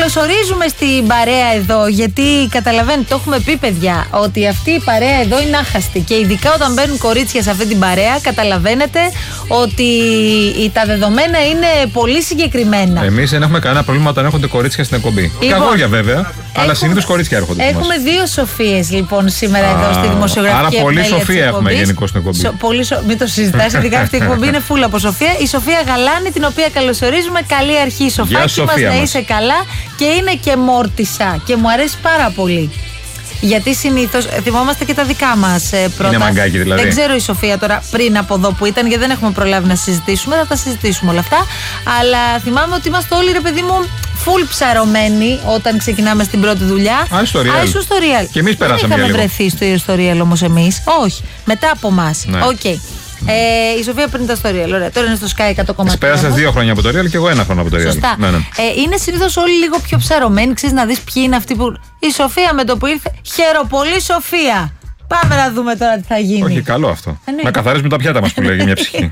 καλωσορίζουμε στην παρέα εδώ, γιατί καταλαβαίνετε, το έχουμε πει, παιδιά, ότι αυτή η παρέα εδώ είναι άχαστη. Και ειδικά όταν μπαίνουν κορίτσια σε αυτή την παρέα, καταλαβαίνετε ότι τα δεδομένα είναι πολύ συγκεκριμένα. Εμείς δεν έχουμε κανένα πρόβλημα όταν έρχονται κορίτσια στην εκπομπή. Καγόρια βέβαια, αλλά συνήθως κορίτσια έρχονται. Έχουμε δύο Σοφίες λοιπόν σήμερα εδώ στη δημοσιογραφική. Άρα πολύ Σοφία έχουμε γενικώ στην εκπομπή. Μην το συζητάς, ειδικά αυτή η εκπομπή είναι φούλα από Σοφία. Η Σοφία Γαλάνη, την οποία καλωσορίζουμε. Καλή αρχή, Σοφάκη μας, να είσαι καλά. Και είναι και μόρτισα και μου αρέσει πάρα πολύ. Γιατί συνήθως θυμόμαστε και τα δικά μας πρώτα. Είναι μαγκάκι δηλαδή. Δεν ξέρω η Σοφία τώρα πριν από εδώ που ήταν, γιατί δεν έχουμε προλάβει να συζητήσουμε. Θα τα συζητήσουμε όλα αυτά. Αλλά θυμάμαι ότι είμαστε όλοι, ρε παιδί μου, full ψαρωμένοι όταν ξεκινάμε στην πρώτη δουλειά. Άριστο στο Real. Και εμείς περάσαμε. Δεν είχαμε βρεθεί στο Real όμως εμείς. Όχι. Μετά από εμάς. Ναι. Okay. Η Σοφία πριν ήταν στο Real. Ωραία. Τώρα είναι στο Sky 100,3. Πέρασε 2 χρόνια από το Real και εγώ 1 χρόνο από το Real. Σωστά. Ναι. Είναι συνήθως όλοι λίγο πιο ψαρωμένοι. Ξέρεις, να δεις ποιοι είναι αυτοί που. Η Σοφία με το που ήρθε. Χαιροπολί Σοφία. Πάμε να δούμε τώρα τι θα γίνει. Όχι, καλό αυτό. Να καθαρίζουμε τα πιάτα μας που λέγει μια ψυχή.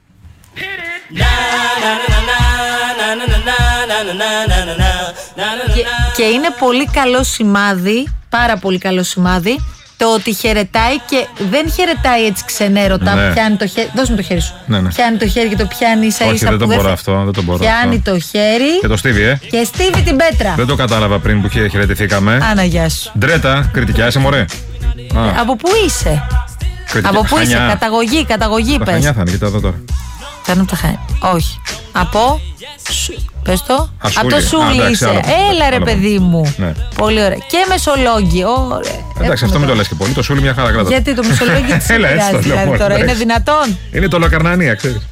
Και είναι πολύ καλό σημάδι, πάρα πολύ καλό σημάδι, το ότι χαιρετάει και δεν χαιρετάει έτσι ξενέρωτα. Ναι. Πιάνει το χέρι. Δώσε μου το χέρι σου. Ναι. Πιάνει το χέρι και το πιάνει ίσα ίσα. Όχι, δεν το μπορώ αυτό. Δεν το μπορώ. Πιάνει το χέρι. Και το στίβει, Και στίβει την πέτρα. Δεν το κατάλαβα πριν που χαιρετηθήκαμε. Άνα, γεια σου. Ντρέτα, κριτικιά είσαι, μωρέ. Από πού είσαι? Κριτικιά. Από πού είσαι? Καταγωγή Τα πες. Χανιά θα είναι, κοίτα εδώ τώρα. Θα είναι από τα Χανιά. Όχι. Από. Πες το. Ασούλη. Από το Σούλι είσαι. Έλα ρε παιδί μου. Ναι. Πολύ ωραία. Και Μεσολόγγι. Ωραία. Εντάξει, αυτό μην το λες και πολύ. Το Σούλι μια χαρά κράτα. Γιατί το Μεσολόγγι της πειράζει δηλαδή τώρα? Είναι δυνατόν? Είναι το Λοκαρνανία, ξέρεις.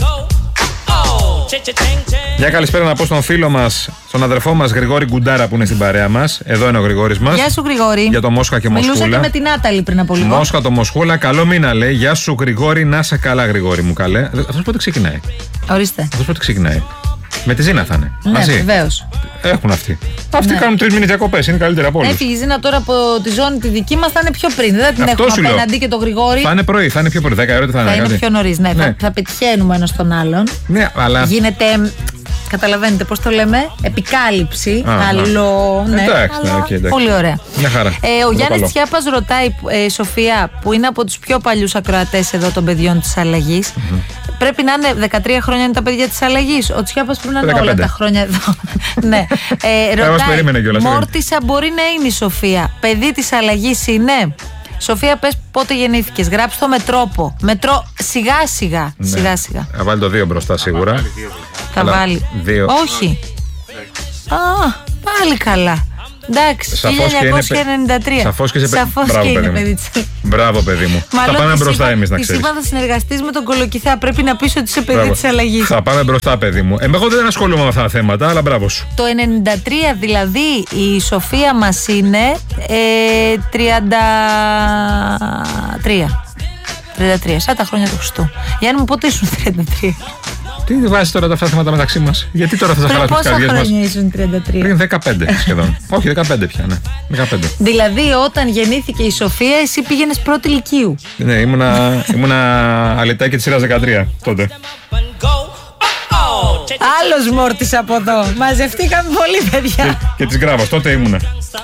Μια καλησπέρα να πω στον φίλο μας, στον αδερφό μας Γρηγόρη Γκουντάρα που είναι στην παρέα μας. Εδώ είναι ο Γρηγόρης μας. Γεια σου, Γρηγόρη. Για το Μόσχα και Μοσχούλα. Μιλούσα και με την Νάταλη πριν από λίγο. Μόσχα το Μοσχούλα, καλό μήνα λέει. Γεια σου Γρηγόρη, να σε καλά Γρηγόρη μου, καλέ. Αυτός πότε ξεκινάει? Ορίστε. Αυτός πότε ξεκινάει? Με τη Ζήνα θα είναι. Ναι, βεβαίως. Έχουν αυτοί. Αυτοί κάνουν 3 μήνες διακοπές, είναι καλύτερα από όλους. Έφυγε η Ζήνα τώρα από τη ζώνη τη δική μας, θα είναι πιο πριν. Δεν την έχουμε απέναντι και το Γρηγόρη. Θα είναι πρωί, θα είναι πιο πρωί. 10 ώρα θα είναι. Θα είναι πιο νωρίς, ναι. Θα πετυχαίνουμε ένας τον άλλον. Ναι, αλλά. Γίνεται. Καταλαβαίνετε πώς το λέμε? Επικάλυψη. Ναι, εντάξει. Πολύ ωραία. Μια χαρά. Ο Γιάννης Τσιάπας ρωτάει, Σοφία, που είναι από τους πιο παλιούς ακροατές εδώ των παιδιών της αλλαγής, πρέπει να είναι 13 χρόνια είναι τα παιδιά της αλλαγής. Ο Τσιάπας πρέπει να είναι 15. Όλα τα χρόνια εδώ. Ναι. Ρωτάει, μόρτισα μπορεί να είναι η Σοφία. Παιδί της αλλαγής είναι? Σοφία, πες πότε γεννήθηκες. Γράψτε το με τρόπο. Σιγά σιγά. Θα βάλει το 2 μπροστά σίγουρα. Θα βάλει. 2. Όχι. Πάλι καλά. Εντάξει, 1993. Σαφώς και είσαι παιδί. Μπράβο, παιδί μου. Θα πάμε μπροστά εμείς, να ξέρεις. Εσύ θα συνεργαστείς με τον Κολοκυθά. Πρέπει να πεις ότι είσαι παιδί της αλλαγής. Θα πάμε μπροστά, παιδί μου. Εγώ δεν ασχολούμαι με αυτά τα θέματα, αλλά μπράβο σου. Το 93 δηλαδή η Σοφία μας είναι 33. Σαν τα χρόνια του Χριστού. Γιάννη μου, πότε ήσουν 33? Τι βάζει τώρα αυτά τα θέματα μεταξύ μας? Γιατί τώρα θα σας χαλάσουν τις καρδιές μας? Πόσα χρόνια ήσουν 33? Πριν 15 σχεδόν. Όχι, 15 πια, ναι. 15. Δηλαδή όταν γεννήθηκε η Σοφία, εσύ πήγαινες πρώτη λυκείου. Ναι, ήμουνα αλητάκι της σειράς 13 τότε. Άλλος μόρτης από εδώ. Μαζευτήκαμε πολύ, παιδιά. Και της Γκράβας, τότε ήμουνα.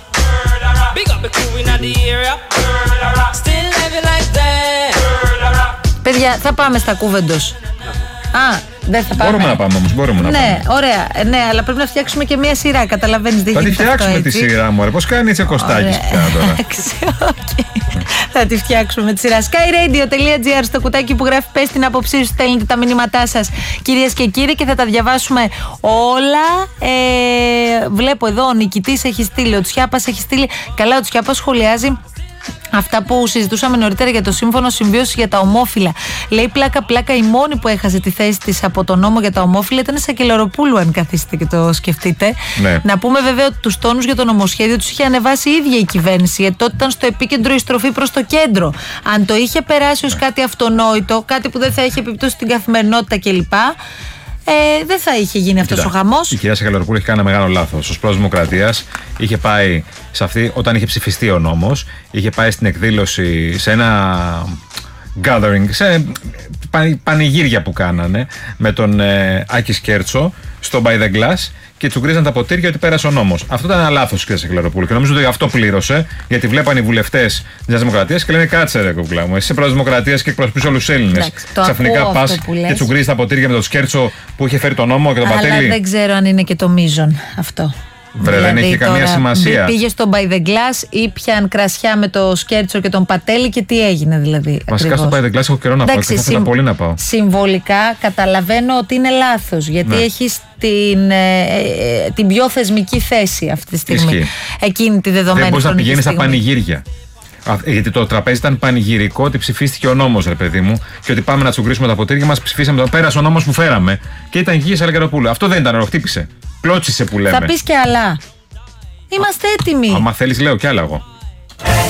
Παιδιά, θα πάμε στα Κούβεντος. Δεν θα πάμε. Μπορούμε να πάμε όμως, μπορούμε να πάμε. Ναι, ωραία. Ναι, αλλά πρέπει να φτιάξουμε και μία σειρά. Καταλαβαίνεις, δεν γίνεται. Θα τη φτιάξουμε τη σειρά, μωρέ. Πώς κάνει έτσι ο Κωστάκης πια τώρα? Θα τη φτιάξουμε τη σειρά. skyradio.gr, στο κουτάκι που γράφει πες την άποψή σου, στέλνετε τα μηνύματά σας, κυρίες και κύριοι, και θα τα διαβάσουμε όλα. Βλέπω εδώ ο νικητής έχει στείλει, ο Τσιάπας έχει στείλει. Καλά, ο Τσιάπας σχολιάζει αυτά που συζητούσαμε νωρίτερα για το σύμφωνο συμβίωσης για τα ομόφυλα. Λέει πλάκα-πλάκα, η μόνη που έχασε τη θέση της από τον νόμο για τα ομόφυλα ήταν η Σακελαροπούλου, αν καθίσετε και το σκεφτείτε. Ναι. Να πούμε βέβαια ότι τους τόνους για το νομοσχέδιο τους είχε ανεβάσει η ίδια η κυβέρνηση, γιατί τότε ήταν στο επίκεντρο η στροφή προς το κέντρο. Αν το είχε περάσει ως κάτι αυτονόητο, κάτι που δεν θα είχε επιπτώσει στην καθημερινότητα κλπ., δεν θα είχε γίνει αυτός ο χαμός. Η κυρία Σακελαροπούλου έχει κάνει ένα μεγάλο λάθος. Ως πρόεδρος Δημοκρατίας είχε πάει σε αυτή, όταν είχε ψηφιστεί ο νόμος, είχε πάει στην εκδήλωση, σε ένα gathering, σε πανηγύρια που κάνανε με τον Άκη Σκέρτσο, στο by the glass και τσουγκρίζαν τα ποτήρια ότι πέρασε ο νόμος. Αυτό ήταν ένα λάθος, κύριε Σακελαροπούλου. Και νομίζω ότι αυτό πλήρωσε, γιατί βλέπαν οι βουλευτές της Νέας Δημοκρατίας και λένε κάτσε ρε κουκλά μου. Εσύ είσαι πρόεδρος Δημοκρατίας και εκπροσωπείς όλους τους Έλληνες. Ξαφνικά πας και τσουγκρίζεις τα ποτήρια με το σκέρτσο που είχε φέρει τον νόμο και τον πατέλι. Αλλά δεν ξέρω αν είναι και το μείζον αυτό. Βρε, δηλαδή, δεν έχει καμία σημασία. Πήγε στο by the glass ή πιαν κρασιά με το σκέρτσο και τον πατέλι και τι έγινε δηλαδή. Βασικά στο by the glass έχω καιρό να πάω και θα ήθελα πολύ να πάω. Συμβολικά καταλαβαίνω ότι είναι λάθος, γιατί έχεις την πιο θεσμική θέση αυτή τη στιγμή. Ισχύει. Εκείνη τη δεδομένη. Δεν μπορείς να πηγαίνεις στα πανηγύρια. Γιατί το τραπέζι ήταν πανηγυρικό ότι ψηφίστηκε ο νόμος, ρε παιδί μου, και ότι πάμε να τσουγκρίσουμε τα ποτήρια μας. Ψηφίσαμε, πέρασε ο νόμος που φέραμε. Και ήταν γη Σαλακεροπούλου. Αυτό δεν ήταν, χτύπησε. Κλώτσισε που λέμε. Θα πεις και άλλα. Είμαστε έτοιμοι. Άμα θέλεις, λέω κι άλλα εγώ.